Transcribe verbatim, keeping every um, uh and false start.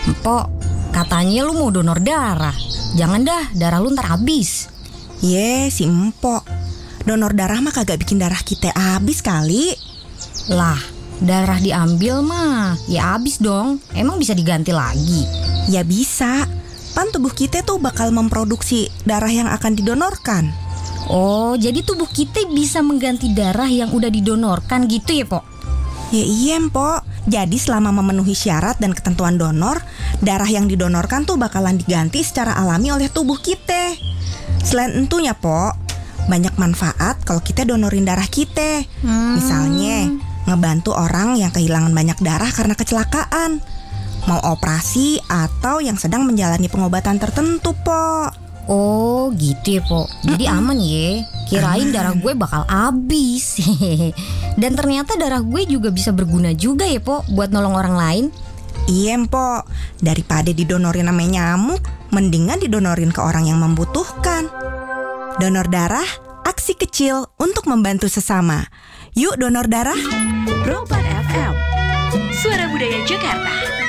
Mpok, katanya lu mau donor darah. Jangan dah, darah lu ntar habis. Ye, si empok. Donor darah mah kagak bikin darah kita habis kali. Lah, darah diambil mah ya habis dong. Emang bisa diganti lagi? Ya bisa. Pan tubuh kita tuh bakal memproduksi darah yang akan didonorkan. Oh, jadi tubuh kita bisa mengganti darah yang udah didonorkan gitu ya, Pok? Ya iya, Mpok. Jadi selama memenuhi syarat dan ketentuan donor, darah yang didonorkan tuh bakalan diganti secara alami oleh tubuh kita. Selain entunya, Pok, banyak manfaat kalau kita donorin darah kita. Hmm. Misalnya, ngebantu orang yang kehilangan banyak darah karena kecelakaan, mau operasi atau yang sedang menjalani pengobatan tertentu, Pok. Oh gitu ya, Pok. Jadi aman ya. Kirain Aman. darah gue bakal habis. Dan ternyata darah gue juga bisa berguna juga ya, Pok, buat nolong orang lain. Iya, Mpok. Daripada didonorin sama nyamuk, mendingan didonorin ke orang yang membutuhkan. Donor darah, aksi kecil untuk membantu sesama. Yuk donor darah. Pro empat F M, Suara Budaya Jakarta.